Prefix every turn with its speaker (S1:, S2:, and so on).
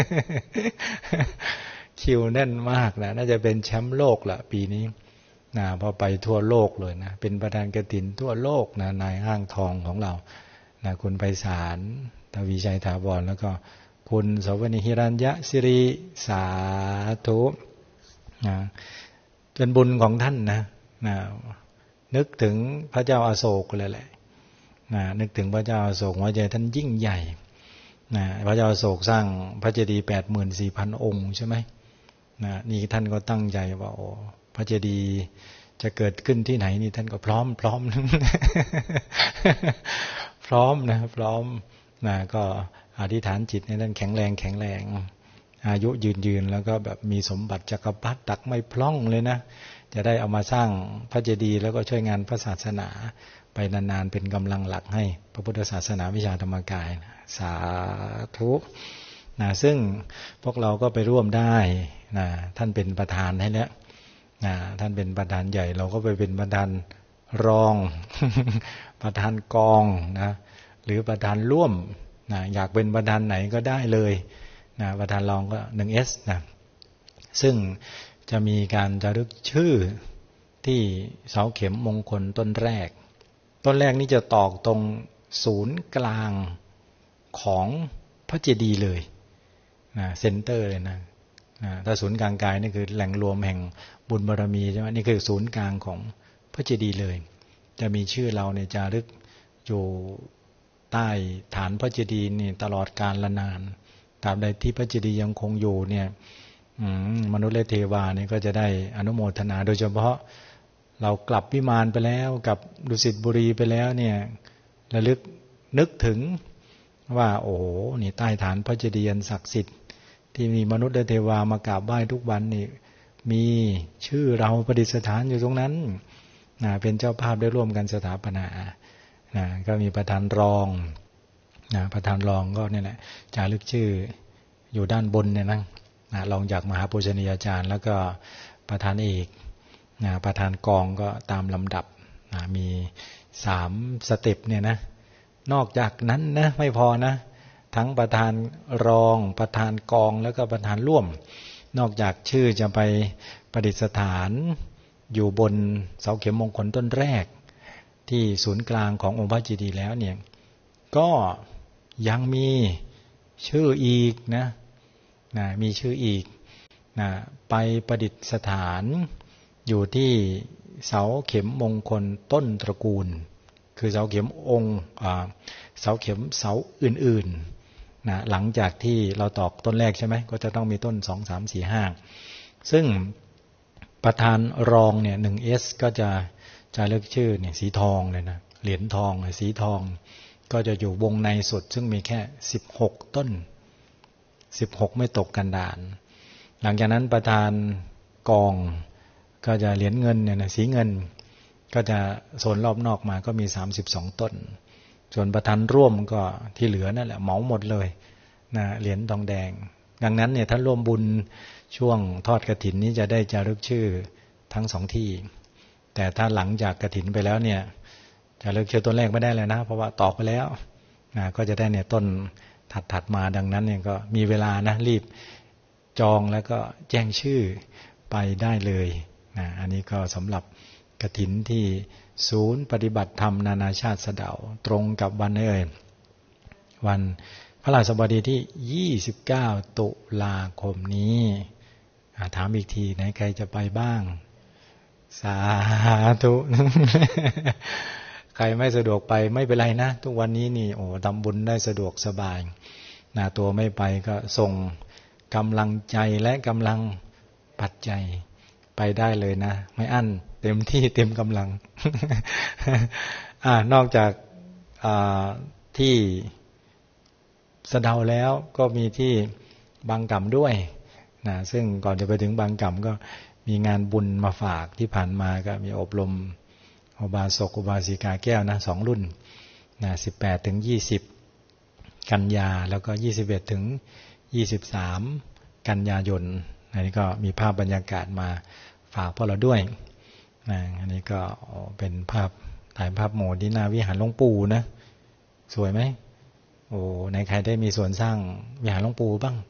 S1: คิวแน่นมากนะน่าจะเป็นแชมป์โลกละปีนี้นะพอไปทั่วโลกเลยนะเป็นประธานกฐินทั่วโลกนะนายห้างทองของเรานะคุณไพศาลทวีชัยถาวรแล้วก็คุณสวนิหิรัญญสิริสาธุนะเป็นบุญของท่านนะนึกถึงพระเจ้าอโศกเลยแหละนึกถึงพระเจ้าอโศกหัวใจท่านยิ่งใหญ่พระเจ้าอโศกสร้างพระเจดีย์ 84,000 องค์ใช่ไหมนี่ท่านก็ตั้งใจว่าโอ้พระเจดีย์จะเกิดขึ้นที่ไหนนี่ท่านก็พร้อมพร้อมนะพร้อมก็อธิษฐานจิตให้ท่านแข็งแรงอายุยืนแล้วก็แบบมีสมบัติจักรพรรดิตักไม่พล่องเลยนะจะได้เอามาสร้างพระเจดีย์แล้วก็ช่วยงานพระศาสนาไปนานๆเป็นกำลังหลักให้พระพุทธศาสนาวิชาธรรมกายสาธุซึ่งพวกเราก็ไปร่วมได้ท่านเป็นประธานให้แล้วท่านเป็นประธานใหญ่เราก็ไปเป็นประธานรองประธานกองหรือประธานร่วมอยากเป็นประธานไหนก็ได้เลยประธานรองก็ 1S ซึ่งจะมีการระลึกชื่อที่เสาเข็มมงคลต้นแรกนี่จะตอกตรงศูนย์กลางของพระเจดีย์เลยเซ็นเตอร์เลยนะถ้าศูนย์กลางกายนี่คือแหล่งรวมแห่งบุญบารมีใช่ไหมนี่คือศูนย์กลางของพระเจดีย์เลยจะมีชื่อเราเนี่ยจารึกอยู่ใต้ฐานพระเจดีย์นี่ตลอดกาลนานตราบใดที่พระเจดีย์ยังคงอยู่เนี่ยมนุษย์และเทวาเนี่ยก็จะได้อนุโมทนาโดยเฉพาะเรากลับวิมานไปแล้วกับดุสิตบุรีไปแล้วเนี่ยระลึกนึกถึงว่าโอ้โหนี่ใต้ฐานพระเจดีย์อันศักดิ์สิทธิ์ที่มีมนุษย์และเทวามากราบไหว้ทุกวันนี่มีชื่อเราประดิษฐานอยู่ตรงนั้นเป็นเจ้าภาพได้ร่วมกันสถาปนาก็มีประธานรองประธานรองก็เนี่ยแหละจารึกชื่ออยู่ด้านบนเนี่ยนะรองจากมหาปูชนียาจารย์แล้วก็ประธานเอกประธานกองก็ตามลำดับมี3สเต็ปเนี่ยนะนอกจากนั้นนะไม่พอนะทั้งประธานรองประธานกองแล้วก็ประธานร่วมนอกจากชื่อจะไปประดิษฐานอยู่บนเสาเข็มมงคลต้นแรกที่ศูนย์กลางขององค์พระเจดีย์แล้วเนี่ยก็ยังมีชื่ออีกนะมีชื่ออีกไปประดิษฐานอยู่ที่เสาเข็มมงคลต้นตระกูลคือเสาเข็มองค์เสาเข็มเสาอื่นๆหลังจากที่เราตอกต้นแรกใช่ไหมก็จะต้องมีต้น2 3 4 5ซึ่งประธานรองเนี่ย 1S ก็จะเลือกชื่อเนี่ยสีทองเลยนะเหรียญทองสีทองก็จะอยู่วงในสุดซึ่งมีแค่16ต้น16ไม่ตกกันดานหลังจากนั้นประธานกองก็จะเหรียญเงินเนี่ยนะสีเงินก็จะโซนรอบนอกมาก็มี32ต้นส่วนประธานร่วมก็ที่เหลือนั่นแหละเหมาหมดเลยเหรียญทองแดงดังนั้นเนี่ยท่านร่วมบุญช่วงทอดกฐินนี้จะได้จารึกชื่อทั้ง2ที่แต่ถ้าหลังจากกฐินไปแล้วเนี่ยจะเลือกชื่อต้นแรกไม่ได้เลยนะเพราะว่าตอกไปแล้วก็จะได้เนี่ยต้นถัดมาดังนั้นเนี่ยก็มีเวลานะรีบจองแล้วก็แจ้งชื่อไปได้เลยอันนี้ก็สำหรับกฐินที่ศูนย์ปฏิบัติธรรมนานาชาติสะเดาตรงกับวันวันพระราชบดีที่29ตุลาคมนี้ถามอีกทีไหนใครจะไปบ้างสาธุ ใครไม่สะดวกไปไม่เป็นไรนะทุกวันนี้นี่โอ้ทำบุญได้สะดวกสบายตัวไม่ไปก็ส่งกำลังใจและกำลังปัจจัยไปได้เลยนะไม่อั้นเต็มที่เต็มกำลัง นอกจากที่สะเดาแล้วก็มีที่บางกำด้วยซึ่งก่อนจะไปถึงบางกำก็มีงานบุญมาฝากที่ผ่านมาก็มีอบรมอุบาสกอุบาสิกาแก้วนะ2รุ่น18ถึง20กันยาแล้วก็21ถึง23กันยายนอันนี้ก็มีภาพบรรยากาศมาฝากพวกเราด้วยอันนี้ก็เป็นภาพถ่ายภาพโมที่หน้าวิหารหลวงปู่นะสวยไหมโอ้ในใครได้มีส่วนสร้างวิหารหลวงปู่บ้าง